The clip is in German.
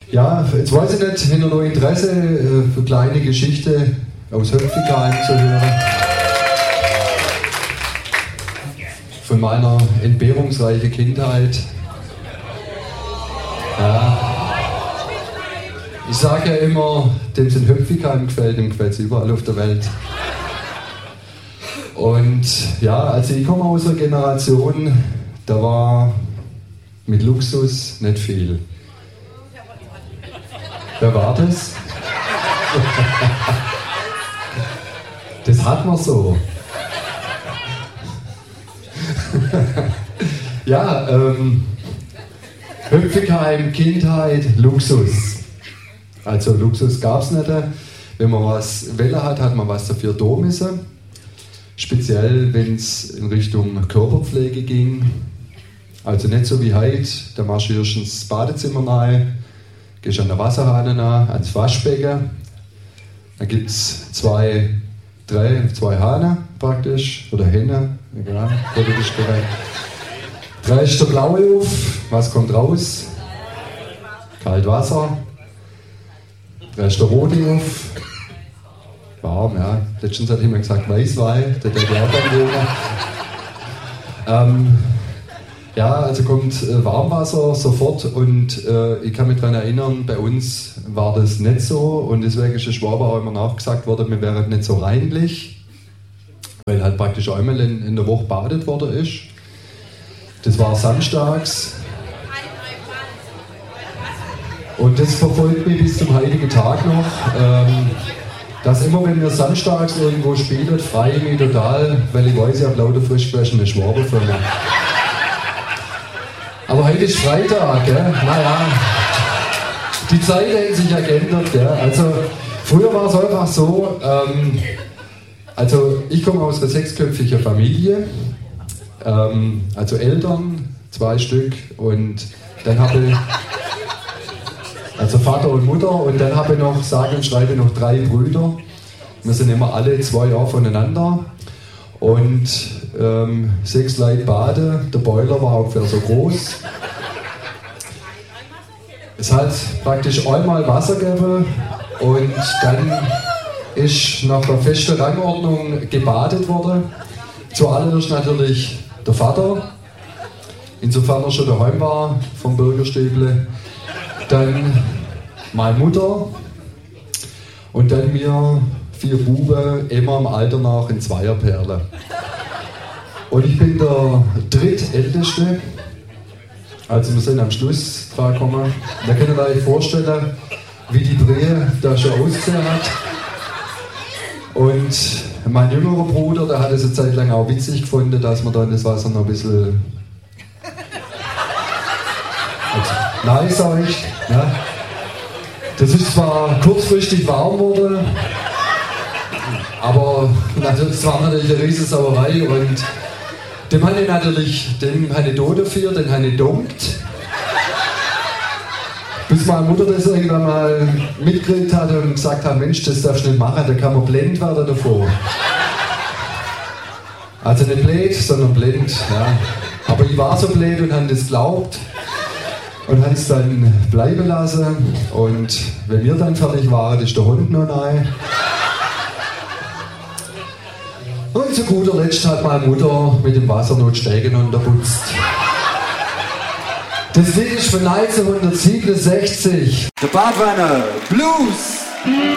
Ja, jetzt weiß ich nicht, hätte ihr noch Interesse für kleine Geschichte aus Höpfigheim zu hören? Von meiner entbehrungsreichen Kindheit. Ja. Ich sage ja immer, dem es in Höpfigheim gefällt, dem gefällt es überall auf der Welt. Und ja, also ich komme aus einer Generation, da war mit Luxus nicht viel. Wer war das? Das hat man so. Ja, Höpfigheim, Kindheit, Luxus. Also Luxus gab es nicht. Wenn man was wählen hat, hat man was dafür tun müssen. Speziell, wenn es in Richtung Körperpflege ging. Also nicht so wie heute, da marschierst du ins Badezimmer rein, gehst an der Wasserhahn nach, ans Waschbecken. Da gibt es zwei Hahne praktisch, oder Hände, egal, politisch korrekt. Drei ist der blaue auf, was kommt raus? Kalt Wasser. Drei ist der rote auf. Warm, ja. Letztens hat jemand gesagt Weißwein, der denkt auch dann ja, also kommt Warmwasser sofort und ich kann mich daran erinnern, bei uns war das nicht so und deswegen ist der Schwaber auch immer nachgesagt worden, wir wären nicht so reinlich, weil halt praktisch einmal in der Woche badet worden ist. Das war samstags und das verfolgt mich bis zum heutigen Tag noch. Dass immer, wenn wir samstags irgendwo spielen, freue ich mich total, weil ich weiß, ich habe lauter frisch gewaschene Schwaber für mich. Aber heute ist Freitag, gell? Naja, die Zeit hat sich ja geändert. Gell? Also, früher war es einfach so, also ich komme aus einer 6-köpfigen Familie, also Eltern, 2 Stück und dann habe ich, also Vater und Mutter und dann habe ich noch, sage und schreibe, noch 3 Brüder. Wir sind immer alle 2 Jahre voneinander und 6 Leute baden. Der Boiler war ungefähr so groß. Es hat praktisch einmal Wasser gegeben und dann ist nach der festen Rangordnung gebadet worden. Zuallererst natürlich der Vater, insofern er schon daheim war vom Bürgerstüble. Dann meine Mutter und dann wir 4 Buben, immer im Alter nach in Zweierperle. Und ich bin der drittälteste, also wir sind am Schluss dran gekommen. Da könnt ihr euch vorstellen, wie die Brehe da schon ausgesehen hat. Und mein jüngerer Bruder, der hat es eine Zeit lang auch witzig gefunden, dass man da in das Wasser noch ein bisschen nein, sag ich. Ja. Das ist zwar kurzfristig warm geworden, aber es war natürlich eine riesige Sauerei und dem habe ich natürlich, den habe ich da dafür, den habe ich gedumpt. Bis meine Mutter das irgendwann mal mitgekriegt hat und gesagt hat, Mensch, das darfst du nicht machen, da kann man blind werden davor. Also nicht blöd, sondern blind. Ja. Aber ich war so blöd und habe das geglaubt. Und haben es dann bleiben lassen. Und wenn wir dann fertig waren, ist der Hund noch rein. Und zu guter Letzt hat meine Mutter mit dem Wasser noch die Stegen unterputzt. Das Lied ist von 1967. The Badwanner Blues.